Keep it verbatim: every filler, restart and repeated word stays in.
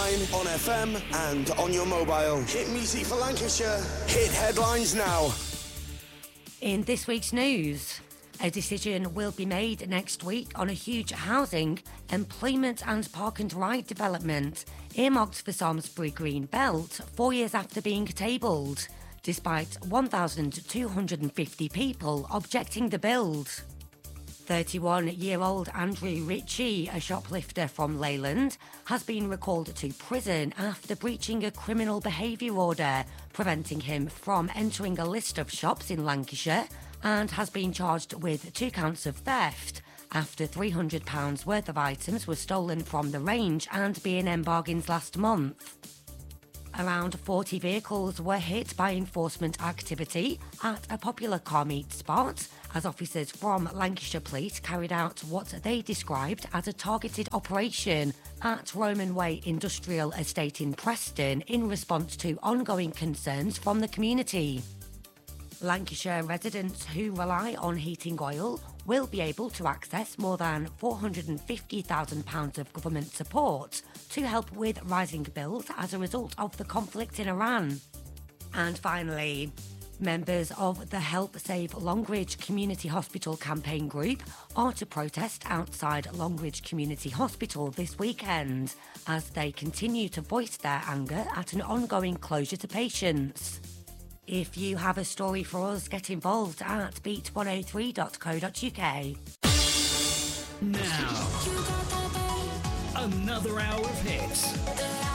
online, on F M and on your mobile. Hit music for Lancashire. Hit headlines now. In this week's news, a decision will be made next week on a huge housing, employment and park and ride development earmarked for Samlesbury Green Belt four years after being tabled, despite one thousand two hundred fifty people objecting the build. thirty-one-year-old Andrew Ritchie, a shoplifter from Leyland, has been recalled to prison after breaching a criminal behaviour order, preventing him from entering a list of shops in Lancashire, and has been charged with two counts of theft after three hundred pounds worth of items were stolen from the range and B and M bargains last month. Around forty vehicles were hit by enforcement activity at a popular car meet spot as officers from Lancashire Police carried out what they described as a targeted operation at Roman Way Industrial Estate in Preston in response to ongoing concerns from the community. Lancashire residents who rely on heating oil will be able to access more than four hundred fifty thousand pounds of government support to help with rising bills as a result of the conflict in Iran. And finally, members of the Help Save Longridge Community Hospital campaign group are to protest outside Longridge Community Hospital this weekend as they continue to voice their anger at an ongoing closure to patients. If you have a story for us, get involved at beat one oh three dot co dot uk. Now, another hour of hits.